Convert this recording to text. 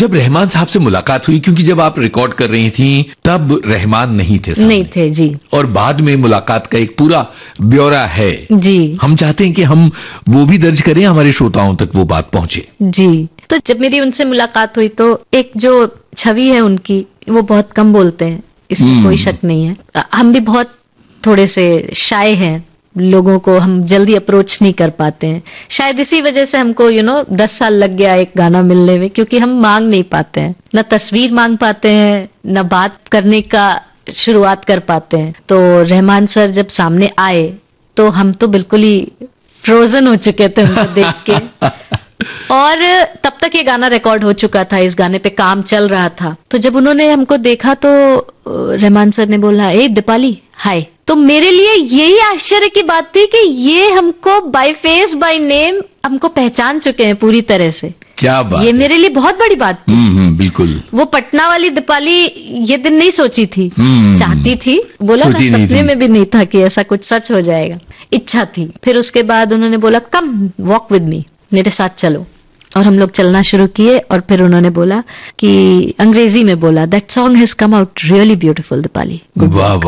जब रहमान साहब से मुलाकात हुई, क्योंकि जब आप रिकॉर्ड कर रही थी तब रहमान नहीं थे सामने। नहीं थे जी। और बाद में मुलाकात का एक पूरा ब्यौरा है जी। हम चाहते हैं कि हम वो भी दर्ज करें, हमारे श्रोताओं तक वो बात पहुंचे। जी। तो जब मेरी उनसे मुलाकात हुई तो एक जो छवि है उनकी, वो बहुत कम बोलते हैं, इसमें कोई शक नहीं है। हम भी बहुत थोड़े से शाय हैं, लोगों को हम जल्दी अप्रोच नहीं कर पाते हैं। शायद इसी वजह से हमको 10 साल लग गया एक गाना मिलने में, क्योंकि हम मांग नहीं पाते हैं, न तस्वीर मांग पाते हैं, न बात करने का शुरुआत कर पाते हैं। तो रहमान सर जब सामने आए तो हम तो बिल्कुल ही फ्रोजन हो चुके थे उनको देख के। और तब तक ये गाना रिकॉर्ड हो चुका था, इस गाने पे काम चल रहा था। तो जब उन्होंने हमको देखा तो रहमान सर ने बोला, ए दीपाली हाय। तो मेरे लिए यही आश्चर्य की बात थी कि ये हमको बाय फेस बाय नेम हमको पहचान चुके हैं पूरी तरह से। क्या बात, ये मेरे लिए बहुत बड़ी बात थी। बिल्कुल। वो पटना वाली दीपाली ये दिन नहीं सोची थी, चाहती थी, बोला ना सपने में भी नहीं था कि ऐसा कुछ सच हो जाएगा, इच्छा थी। फिर उसके बाद उन्होंने बोला कम वॉक विद मी, मेरे साथ चलो। और हम लोग चलना शुरू किए। और फिर उन्होंने बोला कि अंग्रेजी में बोला, that song has come out really beautiful Deepali. वाह वाह।